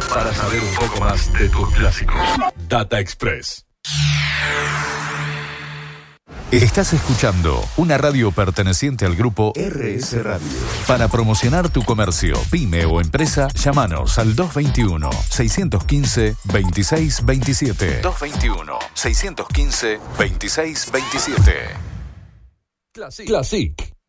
para saber un poco más de tus clásicos. Data Express. Estás escuchando una radio perteneciente al grupo RS Radio. Para promocionar tu comercio, pyme o empresa, llámanos al 221-615-2627. 221-615-2627. Classic.